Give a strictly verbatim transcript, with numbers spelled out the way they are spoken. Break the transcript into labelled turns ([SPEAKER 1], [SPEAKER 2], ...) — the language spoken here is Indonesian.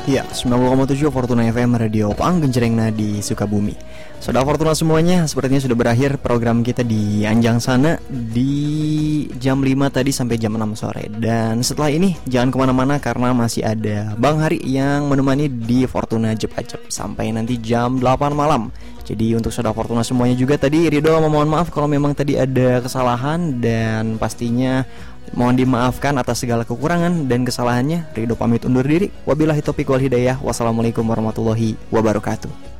[SPEAKER 1] Ya, sembilan puluh koma tujuh Fortuna F M Radio Panggencereng Nadi Sukabumi. Saudara Fortuna semuanya, sepertinya sudah berakhir program kita di Anjang Sana di jam lima tadi sampai jam enam sore. Dan setelah ini jangan kemana-mana karena masih ada Bang Hari yang menemani di Fortuna Jep-Ajep sampai nanti jam delapan malam. Jadi untuk saudara Fortuna semuanya juga tadi Ridho memohon maaf kalau memang tadi ada kesalahan, dan pastinya mohon dimaafkan atas segala kekurangan dan kesalahannya. Ridho pamit undur diri. Wabillahi taufiq wal hidayah. Wassalamualaikum warahmatullahi wabarakatuh.